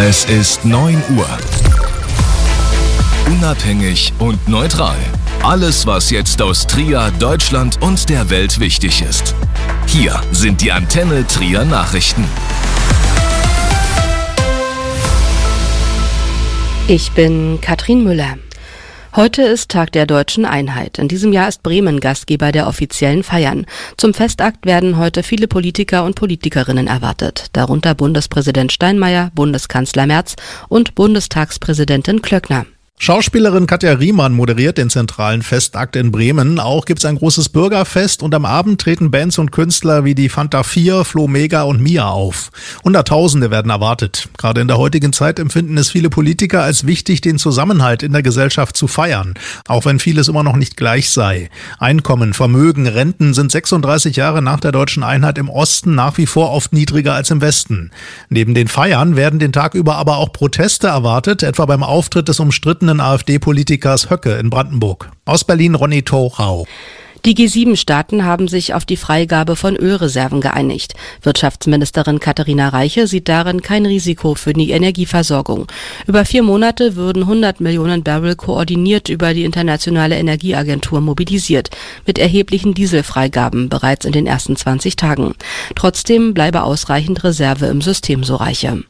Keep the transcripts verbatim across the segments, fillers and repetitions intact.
Es ist neun Uhr. Unabhängig und neutral. Alles, was jetzt aus Trier, Deutschland und der Welt wichtig ist. Hier sind die Antenne Trier Nachrichten. Ich bin Katrin Müller. Heute ist Tag der Deutschen Einheit. In diesem Jahr ist Bremen Gastgeber der offiziellen Feiern. Zum Festakt werden heute viele Politiker und Politikerinnen erwartet, darunter Bundespräsident Steinmeier, Bundeskanzler Merz und Bundestagspräsidentin Klöckner. Schauspielerin Katja Riemann moderiert den zentralen Festakt in Bremen. Auch gibt's ein großes Bürgerfest und am Abend treten Bands und Künstler wie die Fanta vier, Flo Mega und Mia auf. Hunderttausende werden erwartet. Gerade in der heutigen Zeit empfinden es viele Politiker als wichtig, den Zusammenhalt in der Gesellschaft zu feiern, auch wenn vieles immer noch nicht gleich sei. Einkommen, Vermögen, Renten sind sechsunddreißig Jahre nach der Deutschen Einheit im Osten nach wie vor oft niedriger als im Westen. Neben den Feiern werden den Tag über aber auch Proteste erwartet, etwa beim Auftritt des umstrittenen AfD-Politikers Höcke in Brandenburg. Aus Berlin Ronny Thorau. Die G sieben Staaten haben sich auf die Freigabe von Ölreserven geeinigt. Wirtschaftsministerin Katharina Reiche sieht darin kein Risiko für die Energieversorgung. Über vier Monate würden hundert Millionen Barrel koordiniert über die Internationale Energieagentur mobilisiert, mit erheblichen Dieselfreigaben bereits in den ersten zwanzig Tagen. Trotzdem bleibe ausreichend Reserve im System, so Reiche.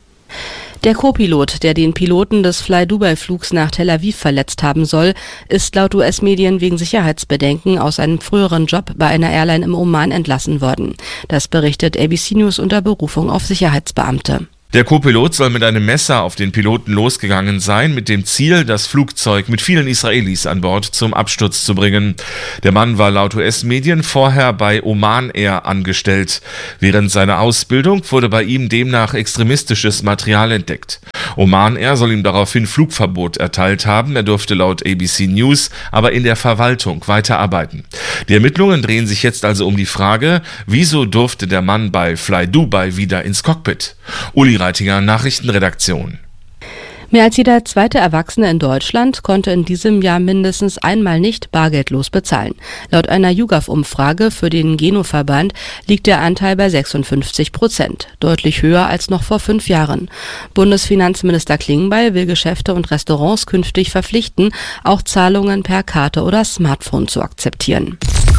Der Co-Pilot, der den Piloten des Fly-Dubai-Flugs nach Tel Aviv verletzt haben soll, ist laut U S-Medien wegen Sicherheitsbedenken aus einem früheren Job bei einer Airline im Oman entlassen worden. Das berichtet A B C News unter Berufung auf Sicherheitsbeamte. Der Co-Pilot soll mit einem Messer auf den Piloten losgegangen sein, mit dem Ziel, das Flugzeug mit vielen Israelis an Bord zum Absturz zu bringen. Der Mann war laut U S-Medien vorher bei Oman Air angestellt. Während seiner Ausbildung wurde bei ihm demnach extremistisches Material entdeckt. Oman Air soll ihm daraufhin Flugverbot erteilt haben. Er durfte laut A B C News aber in der Verwaltung weiterarbeiten. Die Ermittlungen drehen sich jetzt also um die Frage, wieso durfte der Mann bei Fly Dubai wieder ins Cockpit? Uli Reitinger, Nachrichtenredaktion. Mehr als jeder zweite Erwachsene in Deutschland konnte in diesem Jahr mindestens einmal nicht bargeldlos bezahlen. Laut einer YouGov-Umfrage für den Geno-Verband liegt der Anteil bei sechsundfünfzig Prozent, deutlich höher als noch vor fünf Jahren. Bundesfinanzminister Klingbeil will Geschäfte und Restaurants künftig verpflichten, auch Zahlungen per Karte oder Smartphone zu akzeptieren.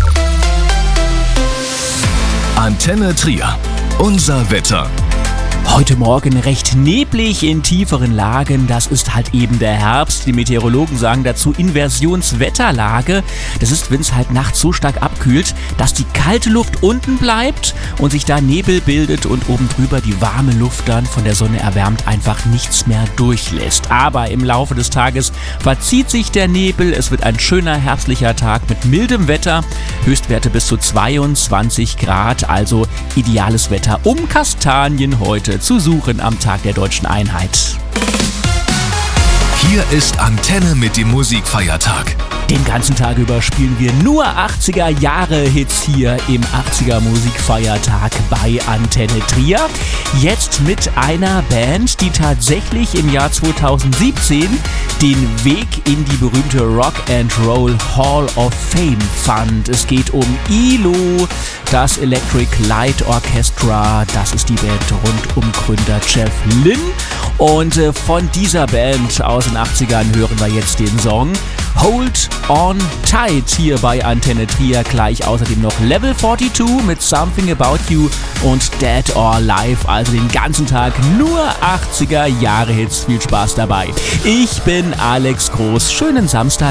Antenne Trier. Unser Wetter. Heute Morgen recht neblig in tieferen Lagen, das ist halt eben der Herbst. Die Meteorologen sagen dazu Inversionswetterlage. Das ist, wenn es halt nachts so stark abkühlt, dass die kalte Luft unten bleibt und sich da Nebel bildet und oben drüber die warme Luft dann von der Sonne erwärmt einfach nichts mehr durchlässt. Aber im Laufe des Tages verzieht sich der Nebel, es wird ein schöner herbstlicher Tag mit mildem Wetter, Höchstwerte bis zu zweiundzwanzig Grad, also ideales Wetter, um Kastanien heute zu suchen am Tag der Deutschen Einheit. Hier ist Antenne mit dem Musikfeiertag. Den ganzen Tag über spielen wir nur achtziger-Jahre-Hits hier im achtziger-Musikfeiertag bei Antenne Trier. Jetzt mit einer Band, die tatsächlich im Jahr zweitausendsiebzehn den Weg in die berühmte Rock and Roll Hall of Fame fand. Es geht um I L O, das Electric Light Orchestra. Das ist die Band rund um Gründer Jeff Lynne. Und von dieser Band aus den achtzigern hören wir jetzt den Song Hold on Tight hier bei Antenne Trier. Gleich außerdem noch Level zweiundvierzig mit Something About You und Dead or Alive. Also den ganzen Tag nur achtziger-Jahre-Hits. Viel Spaß dabei. Ich bin Alex Groß. Schönen Samstag.